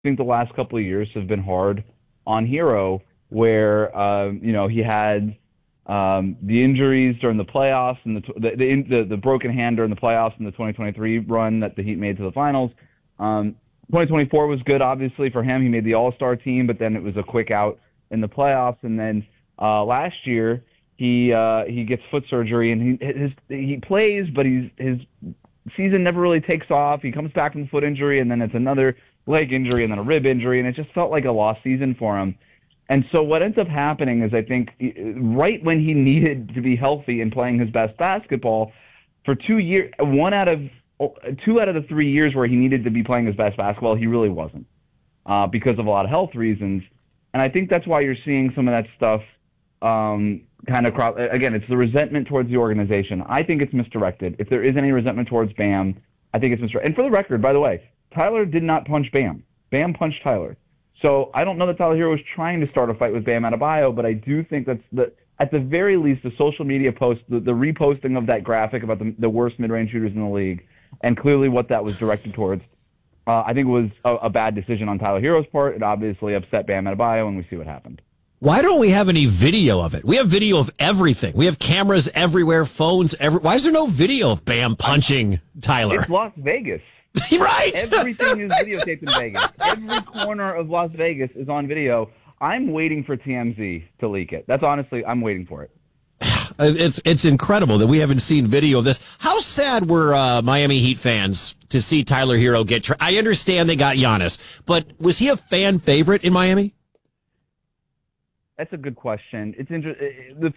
think the last couple of years have been hard on Hero, where he had the injuries during the playoffs and the broken hand during the playoffs in the 2023 run that the Heat made to the finals. 2024 was good, obviously, for him. He made the All-Star team, but then it was a quick out in the playoffs. And then last year, he gets foot surgery, and he plays, but his season never really takes off. He comes back from the foot injury, and then it's another leg injury, and then a rib injury, and it just felt like a lost season for him. And so what ends up happening is, I think, right when he needed to be healthy and playing his best basketball, for 2 years, 2 out of the 3 years where he needed to be playing his best basketball, he really wasn't, because of a lot of health reasons. And I think that's why you're seeing some of that stuff kind of crop. Again, it's the resentment towards the organization. I think it's misdirected. If there is any resentment towards Bam, I think it's misdirected. And for the record, by the way, Tyler did not punch Bam. Bam punched Tyler. So I don't know that Tyler Hero was trying to start a fight with Bam Adebayo, but I do think that's at the very least, the social media post, the reposting of that graphic about the worst mid-range shooters in the league, and clearly what that was directed towards, I think it was a bad decision on Tyler Hero's part. It obviously upset Bam Adebayo, and we see what happened. Why don't we have any video of it? We have video of everything. We have cameras everywhere, phones everywhere. Why is there no video of Bam punching Tyler? It's Las Vegas. Right. Everything is videotaped in Vegas. Every corner of Las Vegas is on video. I'm waiting for TMZ to leak it. I'm waiting for it. It's incredible that we haven't seen video of this. How sad were Miami Heat fans to see Tyler Hero get I understand they got Giannis, but was he a fan favorite in Miami? That's a good question. It's interesting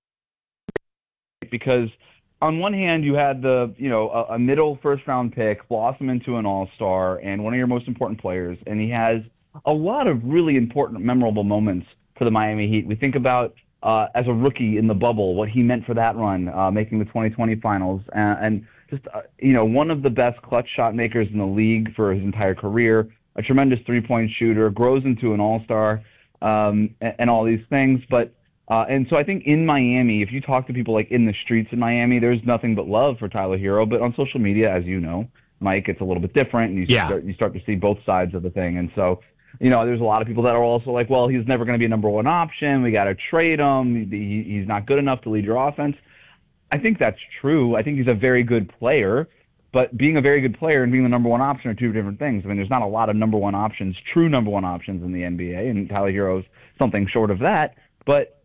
because on one hand you had a middle first round pick blossom into an all-star and one of your most important players, and he has a lot of really important, memorable moments for the Miami Heat. We think about as a rookie in the bubble, what he meant for that run, making the 2020 finals, and just one of the best clutch shot makers in the league for his entire career, a tremendous three-point shooter, grows into an all-star, and all these things. But and so I think in Miami, if you talk to people like in the streets in Miami, there's nothing but love for Tyler Hero. But on social media, as you know, Mike, it's a little bit different, and you start to see both sides of the thing. And so, there's a lot of people that are also like, well, he's never going to be a number one option. We got to trade him. He's not good enough to lead your offense. I think that's true. I think he's a very good player. But being a very good player and being the number one option are two different things. I mean, there's not a lot of number one options, true number one options in the NBA, and Tyler Hero's something short of that. But,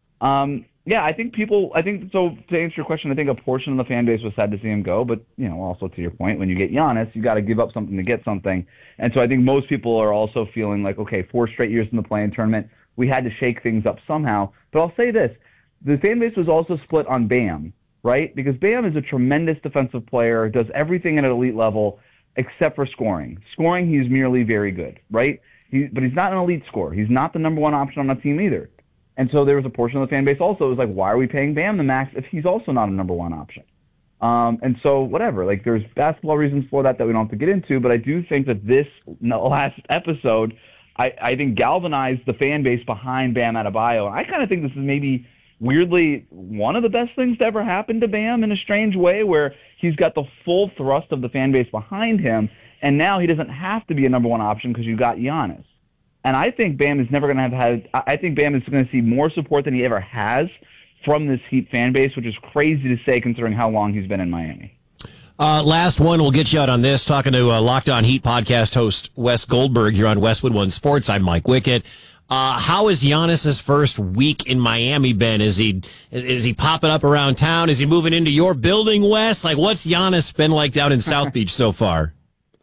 I think so to answer your question, I think a portion of the fan base was sad to see him go. But, also to your point, when you get Giannis, you got to give up something to get something. And so I think most people are also feeling like, okay, 4 straight years in the play-in tournament, we had to shake things up somehow. But I'll say this, the fan base was also split on Bam. Right? Because Bam is a tremendous defensive player, does everything at an elite level except for scoring. Scoring, he's merely very good, right? But he's not an elite scorer. He's not the number one option on that team either. And so there was a portion of the fan base also that was like, why are we paying Bam the max if he's also not a number one option? And so whatever, like there's basketball reasons for that we don't have to get into, but I do think that this last episode, I think galvanized the fan base behind Bam Adebayo. And I kind of think this is maybe weirdly one of the best things to ever happen to Bam in a strange way, where he's got the full thrust of the fan base behind him, and now he doesn't have to be a number one option because you got Giannis. And I think Bam is never going to I think Bam is going to see more support than he ever has from this Heat fan base, which is crazy to say considering how long he's been in Miami. Last one, we'll get you out on this. Talking to Locked On Heat podcast host Wes Goldberg here on Westwood One Sports. I'm Mike Wickett. How has Giannis's first week in Miami been? Is he popping up around town? Is he moving into your building, Wes? Like, what's Giannis been like down in South Beach so far?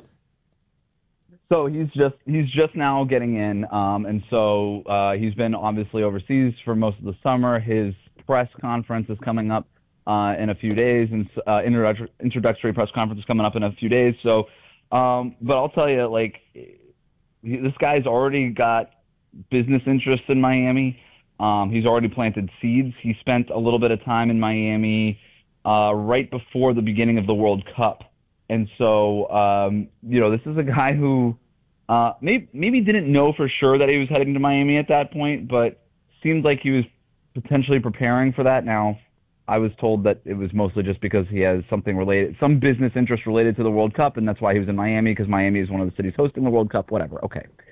So he's just now getting in, and so he's been obviously overseas for most of the summer. His press conference is coming up in a few days, and introductory press conference is coming up in a few days. So, but I'll tell you, like, this guy's already got business interests in Miami. He's already planted seeds. He spent a little bit of time in Miami right before the beginning of the World Cup. And so, this is a guy who maybe didn't know for sure that he was heading to Miami at that point, but seemed like he was potentially preparing for that. Now, I was told that it was mostly just because he has some business interest related to the World Cup, and that's why he was in Miami, because Miami is one of the cities hosting the World Cup, whatever. Okay.